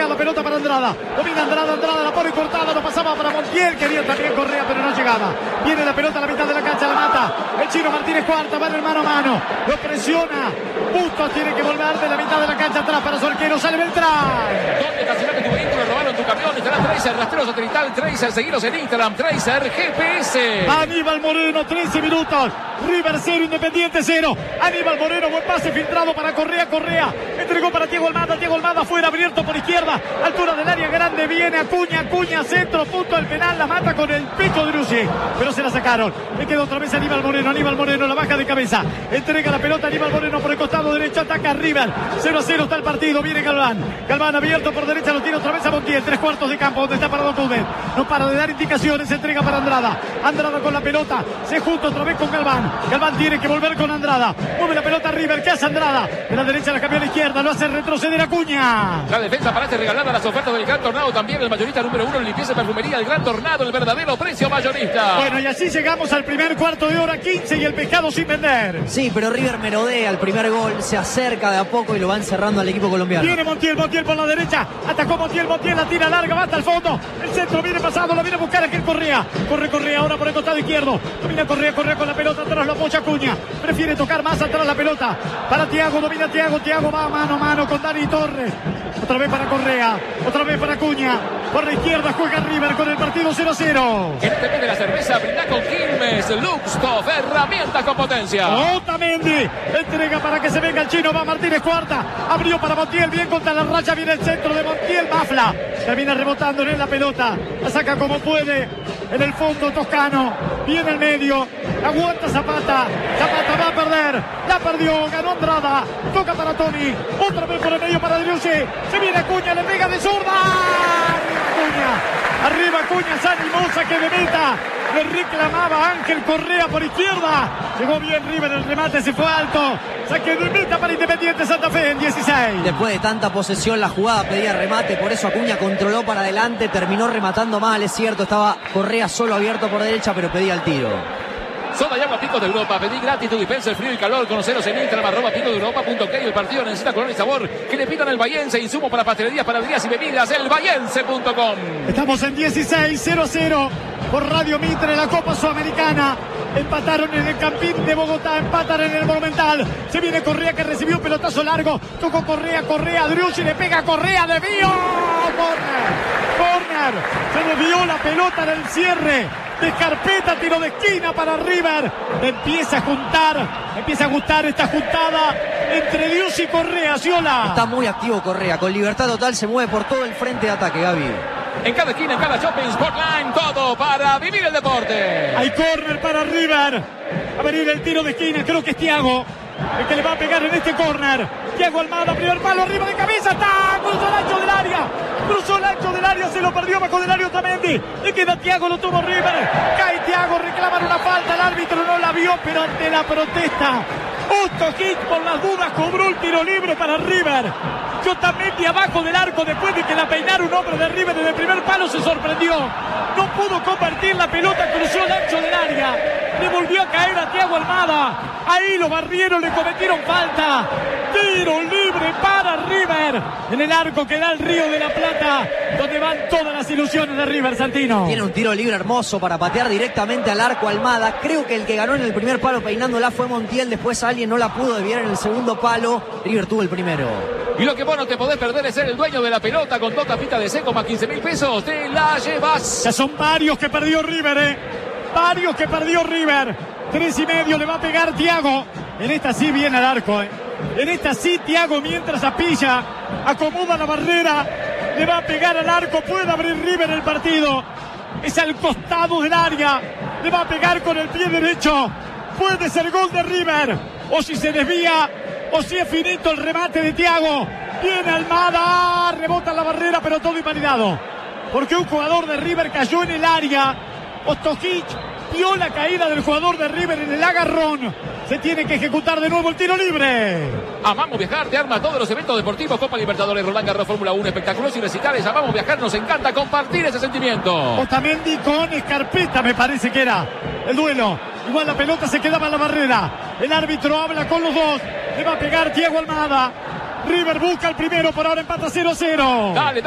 la pelota para Andrada. Domina Andrada, la pone cortada, lo pasaba para Montiel. Quería también Correa, pero no llegaba. Viene la pelota a la mitad de la cancha, la mata. El chino Martínez Cuarta, va en el mano a mano. Lo presiona. Bustos tiene que volver de la mitad de la cancha atrás para su arquero. Sale Beltrán. ¿Dónde estacionaste tu vehículo? ¿Robaron tu camión? Estará Tracer, rastreo satelital Tracer. Seguiros en Instagram, Tracer GPS. Aníbal Moreno, 13 minutos. River 0, Independiente 0. Aníbal Moreno, buen pase filtrado para Correa. Entregó para Thiago Almada afuera, abierto por izquierda. Altura del área grande, viene Acuña, centro, punto del penal. La mata con el pecho de Driussi, pero se la sacaron. Le queda otra vez Aníbal Moreno, la baja de cabeza. Entrega la pelota Aníbal Moreno por el costado derecho, ataca River. 0-0 está el partido, viene Galván abierto por derecha, lo tiene otra vez a Montiel. 3/4 de campo, donde está parado Coudet. No para de dar indicaciones, entrega para Andrada con la pelota, se junta otra vez con Galván tiene que volver con Andrada. Mueve la pelota River, ¿qué hace Andrada? De la derecha la cambió a la izquierda, lo hace retroceder Acuña. La defensa parece regalada las ofertas del Gran Tornado. También el mayorista número 1 en limpieza y perfumería, el Gran Tornado, el verdadero precio mayorista. Bueno, y así llegamos al primer cuarto de hora, 15 y el pescado sin vender. Sí, pero River merodea el primer gol, se acerca de a poco y lo va encerrando al equipo colombiano. Viene Montiel por la derecha, atacó Montiel, la tira larga, va hasta el fondo. El centro viene pasado, lo viene a buscar aquel Correa. Corre ahora por el costado izquierdo. Domina Correa con la pelota, atrás lo apoya Acuña. Prefiere tocar más atrás la pelota. Para Thiago, domina Thiago va mano a mano con Dani Torres. Otra vez para Correa, otra vez para Acuña. Por la izquierda juega River con el partido 0-0. En este mes de la cerveza, brinda con Quilmes, Luxtoff, herramientas con potencia. Otamendi, entrega para que se venga el chino, va Martínez Cuarta. Abrió para Montiel, bien contra la raya, viene el centro de Montiel, Mafla. Termina rebotando en la pelota, la saca como puede. En el fondo Toscano, viene el medio, aguanta Zapata va a perder, la perdió, ganó Andrada, toca para Toni, otra vez por el medio para Driussi, se viene Acuña, le pega de zurda, arriba Acuña, se animó, saque de meta, le reclamaba Ángel Correa por izquierda, llegó bien River, el remate se fue alto, saque de meta para Independiente Santa Fe en 16. Después de tanta posesión la jugada pedía remate, por eso Acuña controló para adelante, terminó rematando mal, es cierto, estaba Correa solo abierto por derecha, pero pedía el tiro. Soda y agua Pico de Europa. Pedí gratis tu dispenser frío y calor. Conoceros en Instagram, @picodeeuropa.k. El partido necesita color y sabor. Que le pidan el Bahiense. Insumo para pastelerías, panaderías y bebidas. Elbahiense.com. Estamos en 16, 0-0 por Radio Mitre, la Copa Sudamericana. Empataron en el Campín de Bogotá, empatan en el Monumental. Se viene Correa que recibió un pelotazo largo. Tocó Correa, Driussi le pega a Correa, desvío. Corner. Se desvió la pelota del cierre. De carpeta, tiro de esquina para River. Empieza a gustar esta juntada entre Driussi y Correa. Ciola. Está muy activo Correa, con libertad total se mueve por todo el frente de ataque, Gaby. En cada esquina, en cada shopping, Sportline, todo para vivir el deporte. Hay córner para River. A venir el tiro de esquina, creo que es Thiago el que le va a pegar en este córner. Thiago Almada, primer palo, arriba de cabeza, ¡está! Cruzó el ancho del área, se lo perdió bajo del área Otamendi. Le queda Thiago, lo tuvo River. Cae Thiago, reclaman una falta, el árbitro no la vio, pero ante la protesta, Otamendi por las dudas cobró el tiro libre para River. Otamendi abajo del arco después de que la peinara un hombre de River en el primer palo, se sorprendió. No pudo convertir la pelota, cruzó el ancho del área. Le volvió a caer a Thiago Almada. Ahí lo barrieron, le cometieron falta. Tiro libre para River. En el arco que da el Río de la Plata, donde van todas las ilusiones de River, Santino. Tiene un tiro libre hermoso para patear directamente al arco Almada. Creo que el que ganó en el primer palo peinándola fue Montiel. Después alguien no la pudo desviar en el segundo palo. River tuvo el primero. Y lo que vos no te podés perder es ser el dueño de la pelota. Con 2 tapitas de seco más 15.000 pesos. Te la llevas. Ya son varios que perdió River, Varios que perdió River. 3,5 le va a pegar Thiago. En esta sí viene al arco, En esta sí Thiago, mientras apilla, acomoda la barrera, le va a pegar al arco. Puede abrir River el partido. Es al costado del área. Le va a pegar con el pie derecho. Puede ser gol de River. O si se desvía, o si es finito el remate de Thiago. Viene Almada, rebota la barrera, pero todo invalidado. Porque un jugador de River cayó en el área. Ostojic vio la caída del jugador de River en el agarrón. Se tiene que ejecutar de nuevo el tiro libre. Amamos Viajar, te arma todos los eventos deportivos. Copa Libertadores, Roland Garros, Fórmula 1, espectáculos y recitales. Amamos Viajar, nos encanta compartir ese sentimiento. Otamendi con Escarpeta, me parece que era el duelo. Igual la pelota se quedaba en la barrera. El árbitro habla con los dos. Le va a pegar Thiago Almada. River busca el primero, por ahora empata 0-0. Dale.